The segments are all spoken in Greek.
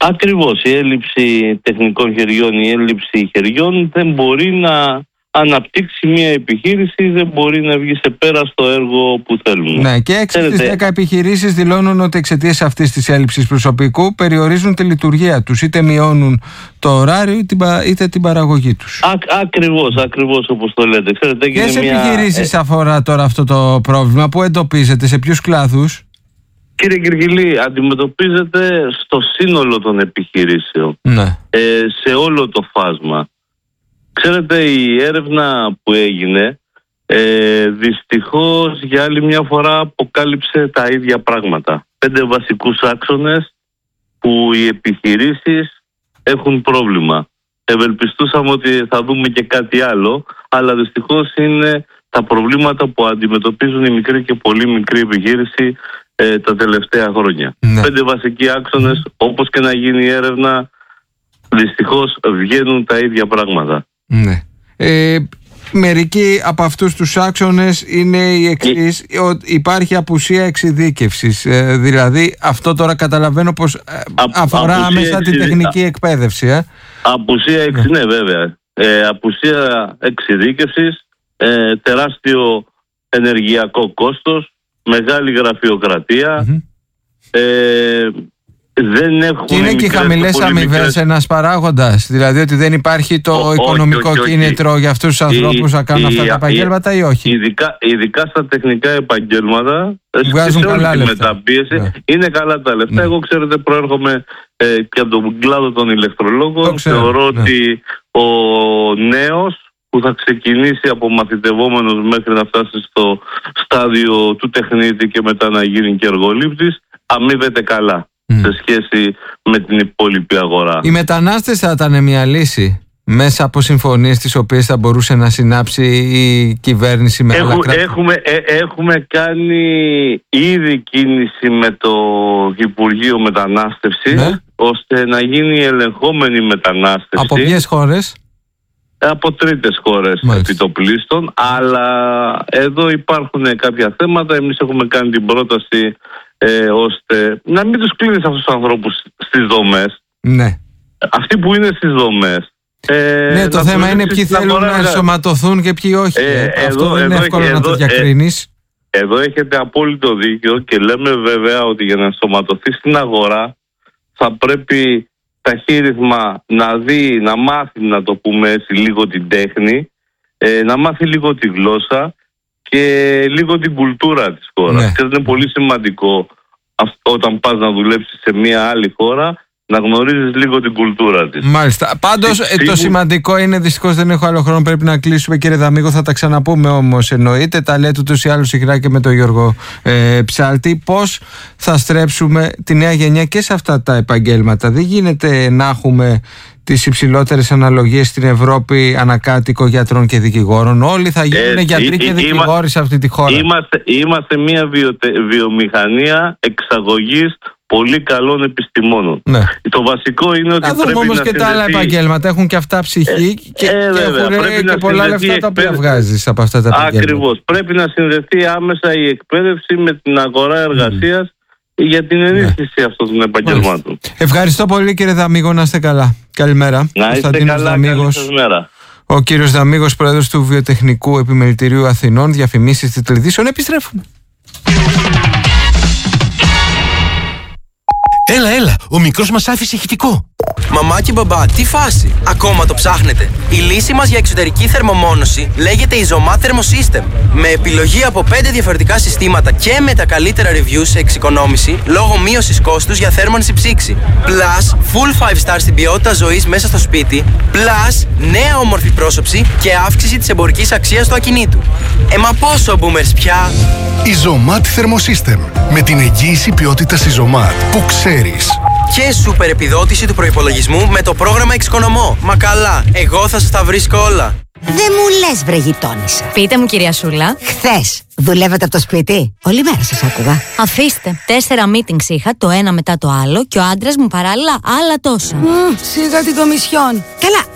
Ακριβώς, η έλλειψη τεχνικών χεριών, η έλλειψη χεριών δεν μπορεί να αναπτύξει μια επιχείρηση, δεν μπορεί να βγει σε πέρα στο έργο που θέλουμε. Ναι, και 6 στις 10 επιχειρήσεις δηλώνουν ότι εξαιτίας αυτής της έλλειψης προσωπικού περιορίζουν τη λειτουργία τους, είτε μειώνουν το ωράριο είτε την παραγωγή τους. Ακριβώς όπως το λέτε. Ξέρετε, ποιες επιχειρήσεις αφορά τώρα αυτό το πρόβλημα, που εντοπίζεται, σε ποιους κλάδους? Κύριε Κυρκυλή, αντιμετωπίζεται στο σύνολο των επιχειρήσεων, ναι. Σε όλο το φάσμα. Ξέρετε, η έρευνα που έγινε δυστυχώς για άλλη μια φορά αποκάλυψε τα ίδια πράγματα. 5 βασικούς άξονες που οι επιχειρήσεις έχουν πρόβλημα. Ευελπιστούσαμε ότι θα δούμε και κάτι άλλο, αλλά δυστυχώς είναι τα προβλήματα που αντιμετωπίζουν η μικρή και πολύ μικρή επιχείρηση τα τελευταία χρόνια. Ναι. 5 βασικοί άξονες, όπως και να γίνει η έρευνα, δυστυχώς βγαίνουν τα ίδια πράγματα. Ναι. Μερικοί από αυτούς τους άξονες είναι οι εξής: υπάρχει απουσία εξειδίκευσης. Δηλαδή, αυτό τώρα καταλαβαίνω πως αφορά άμεσα την τεχνική εκπαίδευση. Απουσία ναι, βέβαια. Απουσία εξειδίκευσης, τεράστιο ενεργειακό κόστος, μεγάλη γραφειοκρατία. Δεν έχουμε. Και είναι και οι χαμηλές αμοιβές ένας παράγοντας? Δηλαδή ότι δεν υπάρχει το οικονομικό κίνητρο για αυτούς τους ανθρώπους να κάνουν αυτά τα επαγγέλματα, ή όχι? Ειδικά στα τεχνικά επαγγέλματα, βγάζουν καλά λεφτά. Μεταπίεση, είναι καλά τα λεφτά. Εγώ, ξέρετε, προέρχομαι και από τον κλάδο των ηλεκτρολόγων. Θεωρώ ότι ο νέος που θα ξεκινήσει από μαθητευόμενος μέχρι να φτάσει στο στάδιο του τεχνίτη και μετά να γίνει και εργολήπτης, αμείβεται καλά σε σχέση με την υπόλοιπη αγορά. Οι μετανάστες θα ήταν μια λύση μέσα από συμφωνίες τις οποίες θα μπορούσε να συνάψει η κυβέρνηση με άλλα κράτη? Έχουμε κάνει ήδη κίνηση με το Υπουργείο Μετανάστευσης, ώστε να γίνει ελεγχόμενη μετανάστευση. Από ποιες χώρες? Από τρίτες χώρες επιτοπλίστων, αλλά εδώ υπάρχουν κάποια θέματα. Εμείς έχουμε κάνει την πρόταση ώστε να μην τους κλείνεις αυτούς τους ανθρώπους στις δομές. Ναι. Αυτοί που είναι στις δομές. Ναι, το θέμα είναι ποιοι θέλουν να ενσωματωθούν και ποιοι όχι. Αυτό δεν είναι εύκολο να το διακρίνεις. Εδώ έχετε απόλυτο δίκιο και λέμε βέβαια ότι για να ενσωματωθεί στην αγορά θα πρέπει ταχύρυθμα να δει, να μάθει, να το πούμε έτσι, λίγο την τέχνη, να μάθει λίγο τη γλώσσα και λίγο την κουλτούρα της χώρας. Ναι. Είναι πολύ σημαντικό όταν πας να δουλέψεις σε μια άλλη χώρα να γνωρίζεις λίγο την κουλτούρα της. Μάλιστα. Πάντως το σημαντικό είναι, δυστυχώς δεν έχω άλλο χρόνο, πρέπει να κλείσουμε, κύριε Δαμίγο, θα τα ξαναπούμε όμως, εννοείται. Τα λέτε ούτως ή άλλως συχνά και με τον Γιώργο Ψάλτη. Πώς θα στρέψουμε τη νέα γενιά και σε αυτά τα επαγγέλματα? Δεν γίνεται να έχουμε τις υψηλότερες αναλογίες στην Ευρώπη ανακάτοικο γιατρών και δικηγόρων. Όλοι θα γίνουν γιατροί και δικηγόροι σε αυτή τη χώρα. Είμαστε μια βιομηχανία εξαγωγής πολύ καλών επιστημόνων. Ναι. Το βασικό είναι ότι πρέπει όμως και τα άλλα επαγγέλματα έχουν και αυτά ψυχή και έχουν και πολλά λεφτά τα οποία βγάζεις από αυτά τα επαγγέλματα. Ακριβώς. Πρέπει να συνδεθεί άμεσα η εκπαίδευση με την αγορά εργασίας για την ενίσχυση αυτών των επαγγελμάτων. Ευχαριστώ πολύ, κύριε Δαμίγο, να είστε καλά. Καλημέρα. Να είστε καλά, καλή σας μέρα. Ο κύριος Δαμίγος, πρόεδρος του Βιοτεχνικού Επιμελητηρίου Αθηνών. Διαφημίσεις της τηλεδιήσεων. Επιστρέφουμε. Έλα, ο μικρός μας άφησε ηχητικό. Μαμά και μπαμπά, τι φάση? Ακόμα το ψάχνετε? Η λύση μας για εξωτερική θερμομόνωση λέγεται Isomat Thermosystem. Με επιλογή από 5 διαφορετικά συστήματα και με τα καλύτερα reviews σε εξοικονόμηση λόγω μείωσης κόστους για θέρμανση ψήξη. Plus, full 5 stars στην ποιότητα ζωής μέσα στο σπίτι. Plus, νέα όμορφη πρόσωψη και αύξηση της εμπορικής αξίας του ακινήτου. Μα πόσο boomers πια? Isomat Thermosystem. Με την εγγύηση ποιότητας Isomat που ξέρεις. Και σούπερ επιδότηση του προϋπολογισμού με το πρόγραμμα Εξοικονομώ. Μα καλά, εγώ θα σας τα βρίσκω όλα. Δεν μου λες, βρε γειτόνισσα. Πείτε μου, κυρία Σούλα. Χθες δουλεύατε από το σπίτι? Όλη μέρα σας άκουγα. Αφήστε. 4 meetings είχα, το ένα μετά το άλλο, και ο άντρας μου παράλληλα άλλα τόσα. Σιγά την κομισιόν. Καλά,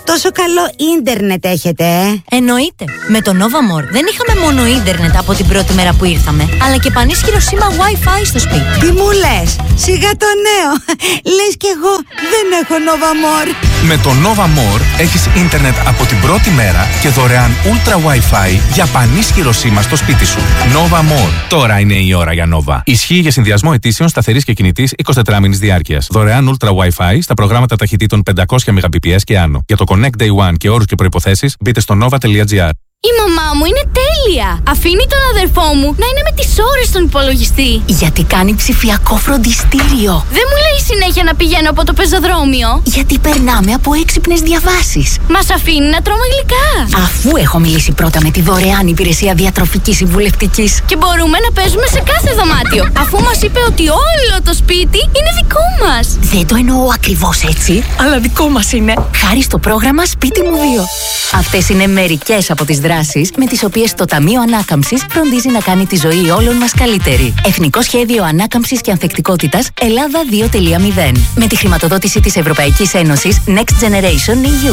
Τόσο καλό ίντερνετ έχετε, Εννοείται. Με το Nova More δεν είχαμε μόνο ίντερνετ από την πρώτη μέρα που ήρθαμε, αλλά και πανίσχυρο σήμα Wi-Fi στο σπίτι. Τι μου λες, σιγά το νέο. Λες κι εγώ δεν έχω Nova More. Με το Nova More έχεις ίντερνετ από την πρώτη μέρα και δωρεάν Ultra Wi-Fi για πανίσχυρο σήμα στο σπίτι σου. Nova More. Τώρα είναι η ώρα για Nova. Ισχύει για συνδυασμό ετήσεων σταθερής και κινητής 24 μήνης διάρκειας. Δωρεάν Ultra Wi-Fi στα προγράμματα ταχυτήτων 500 Mbps και άνω. Για το Connect Day One και όρους και προϋποθέσεις μπείτε στο nova.gr. Η μαμά μου είναι τέλεια! Αφήνει τον αδερφό μου να είναι με τις ώρες στον υπολογιστή. Γιατί κάνει ψηφιακό φροντιστήριο. Δεν μου λέει συνέχεια να πηγαίνω από το πεζοδρόμιο. Γιατί περνάμε από έξυπνες διαβάσεις. Μας αφήνει να τρώμε γλυκά. Αφού έχω μιλήσει πρώτα με τη δωρεάν υπηρεσία διατροφικής συμβουλευτικής. Και μπορούμε να παίζουμε σε κάθε δωμάτιο. Αφού μας είπε ότι όλο το σπίτι είναι δικό μας. Δεν το εννοώ ακριβώς έτσι, αλλά δικό μας είναι. Χάρη στο πρόγραμμα Σπίτι μου 2. Αυτές είναι μερικές από τις δράσεις με τις οποίες το Ταμείο Ανάκαμψης φροντίζει να κάνει τη ζωή όλων μας καλύτερη. Εθνικό Σχέδιο Ανάκαμψης και Ανθεκτικότητας Ελλάδα 2.0. Με τη χρηματοδότηση της Ευρωπαϊκής Ένωσης Next Generation EU.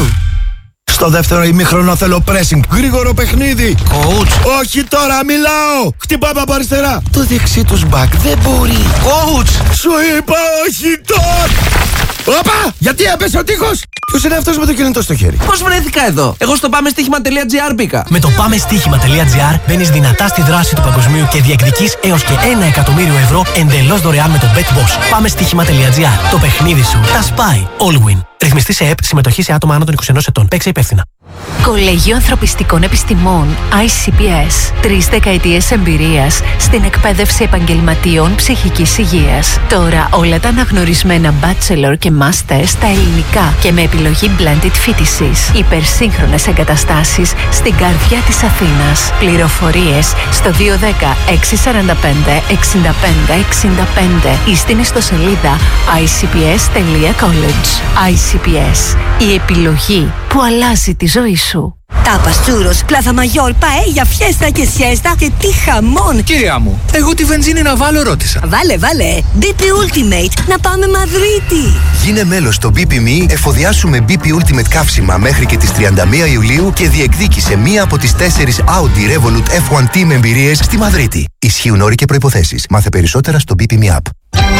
Στο δεύτερο ημίχρονο θέλω pressing. Γρήγορο παιχνίδι. Coach. Όχι τώρα, μιλάω. Χτυπάμε από αριστερά. Το δεξί τους back δεν μπορεί. Coach. Σου είπα όχι τώρα. Όπα! Γιατί έπεσε ο τείχος! Ποιος είναι αυτός με το κινητό στο χέρι? Πώς βρέθηκα εδώ? Εγώ στο πάμεστοίχημα.gr μπήκα. Με το πάμεστοίχημα.gr μπαίνεις δυνατά στη δράση του παγκοσμίου και διεκδικείς έως και 1 εκατομμύριο ευρώ εντελώς δωρεάν με το BetBoss. Πάμεστοίχημα.gr. Το παιχνίδι σου τα σπάει. All win. Ρυθμιστή σε ΕΠ, συμμετοχή σε άτομα άνω των 21 ετών. Παίξε υπεύθυνα. Κολέγιο Ανθρωπιστικών Επιστημών ICPS. 3 δεκαετίες εμπειρίας στην εκπαίδευση επαγγελματίων ψυχικής υγείας. Τώρα όλα τα αναγνωρισμένα bachelor και master στα ελληνικά και με επιλογή blended φοιτησης. Υπερσύγχρονες εγκαταστάσεις στην καρδιά της Αθήνας. Πληροφορίες στο 210 645 65 65 ή στην ιστοσελίδα icps.college. ICPS. Η επιλογή που αλλάζει τη ζωή σου. Τάπας, τσούρος, πλάθα μαγιόλ, παέγια, φιέστα και σιέστα και τι χαμόν. Κυρία μου, εγώ τη βενζίνη να βάλω ρώτησα. Βάλε, BP Ultimate, να πάμε Μαδρίτη. Γίνε μέλος στο BP.me, εφοδιάσου με BP Ultimate καύσιμα μέχρι και τις 31 Ιουλίου και διεκδίκησε μία από τις 4 Audi Revolut F1 Team εμπειρίες στη Μαδρίτη. Ισχύουν όροι και προϋποθέσεις. Μάθε περισσότερα στο BP.me app.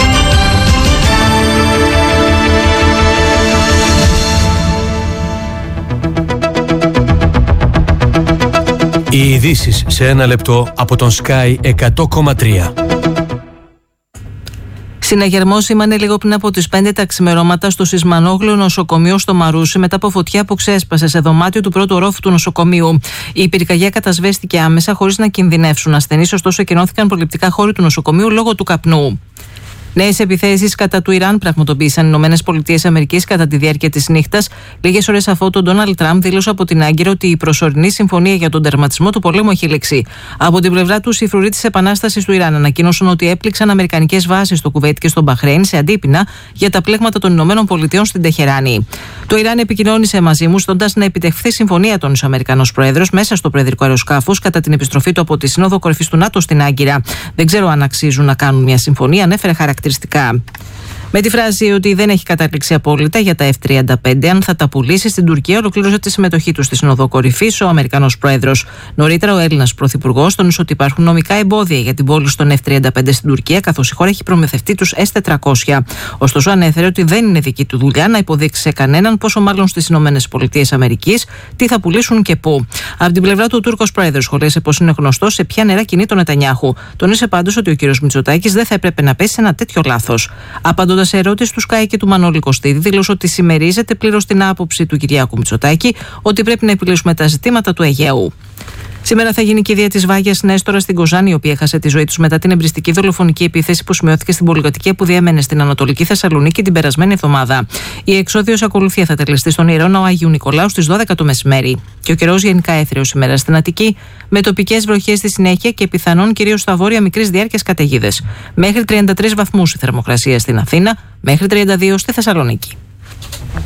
Οι ειδήσεις σε 1 λεπτό από τον Sky 100,3. Συναγερμός σήμανε λίγο πριν από τις 5 τα ξημερώματα στο Σισμανόγλιο νοσοκομείο στο Μαρούσι μετά από φωτιά που ξέσπασε σε δωμάτιο του πρώτου ορόφου του νοσοκομείου. Η πυρκαγιά κατασβέστηκε άμεσα χωρίς να κινδυνεύσουν ασθενείς, ωστόσο εκενώθηκαν προληπτικά χώροι του νοσοκομείου λόγω του καπνού. Νέες επιθέσεις κατά του Ιράν πραγματοποίησαν οι ΗΠΑ κατά τη διάρκεια της νύχτας. Λίγες ώρες αφού τον Ντόναλντ Τραμπ δήλωσε από την Άγκυρα ότι η προσωρινή συμφωνία για τον τερματισμό του πολέμου έχει λήξει. Από την πλευρά του, οι φρουροί της επανάστασης του Ιράν ανακοίνωσαν ότι έπληξαν αμερικανικές βάσεις στο Κουβέιτ και στο Μπαχρέιν σε αντίπεινα για τα πλέγματα των ΗΠΑ στην Τεχεράνη. Το Ιράν επικοινώνησε μαζί μου, ζητώντας να επιτευχθεί συμφωνία των Αμερικανός Πρόεδρος μέσα στο προεδρικό αεροσκάφος κατά την επιστροφή του από τη Σύνοδο Κορυφής του ΝΑΤΟ στην Άγκυρα. Δεν ξέρω αν αξίζουν να κάνουν μια συμφωνία, ανέφερε χαρακτηριστικά. Με τη φράση ότι δεν έχει κατάληξει απόλυτα για τα F-35, αν θα τα πουλήσει στην Τουρκία, ολοκλήρωσε τη συμμετοχή του στη Συνοδό Κορυφής ο Αμερικανός Πρόεδρος. Νωρίτερα, ο Έλληνας Πρωθυπουργός τόνισε ότι υπάρχουν νομικά εμπόδια για την πώληση των F-35 στην Τουρκία, καθώς η χώρα έχει προμηθευτεί τους S-400. Ωστόσο, ανέφερε ότι δεν είναι δική του δουλειά να υποδείξει σε κανέναν, πόσο μάλλον στις ΗΠΑ, τι θα πουλήσουν και πού. Από την πλευρά του, ο Τούρκος Πρόεδρος σχολίασε πως είναι γνωστό σε ποια νερά κινεί τον Νετανιάχου. Τόνισε πάντως ότι ο κ. Μητσοτάκης δεν θα έπρεπε να πέσει σε ένα τέτοιο λάθος. Απαντώντας σε ερώτηση του Sky και του Μανώλη Κωστίδη, δήλωσε ότι συμμερίζεται πλήρως την άποψη του Κυριάκου Μητσοτάκη ότι πρέπει να επιλύσουμε τα ζητήματα του Αιγαίου. Σήμερα θα γίνει κηδεία της Βάγιας Νέστορα στην Κοζάνη, η οποία έχασε τη ζωή του μετά την εμπριστική δολοφονική επίθεση που σημειώθηκε στην πολυκατοικία που διέμενε στην Ανατολική Θεσσαλονίκη την περασμένη εβδομάδα. Η εξόδιος ακολουθία θα τελεστεί στον Ιερό Ναό Αγίου Νικολάου στις 12 το μεσημέρι. Και ο καιρός γενικά έθριος σήμερα στην Αττική, με τοπικές βροχές στη συνέχεια και πιθανόν κυρίως στα βόρεια μικρής διάρκειας καταιγίδες. Μέχρι 33 βαθμούς η θερμοκρασία στην Αθήνα, μέχρι 32 στη Θεσσαλονίκη.